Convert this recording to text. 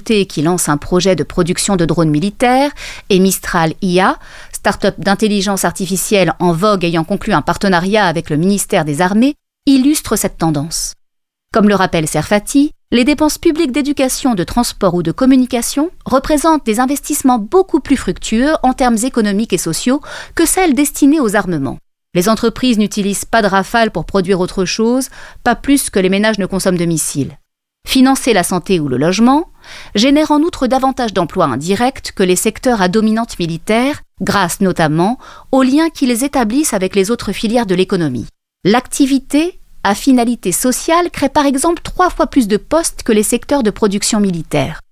Consulté qui lance un projet de production de drones militaires, et Mistral IA, start-up d'intelligence artificielle en vogue ayant conclu un partenariat avec le ministère des Armées, illustrent cette tendance. Comme le rappelle Serfati, les dépenses publiques d'éducation, de transport ou de communication représentent des investissements beaucoup plus fructueux en termes économiques et sociaux que celles destinées aux armements. Les entreprises n'utilisent pas de Rafale pour produire autre chose, pas plus que les ménages ne consomment de missiles. Financer la santé ou le logement génère en outre davantage d'emplois indirects que les secteurs à dominante militaire, grâce notamment aux liens qu'ils établissent avec les autres filières de l'économie. L'activité à finalité sociale crée par exemple 3 fois plus de postes que les secteurs de production militaire.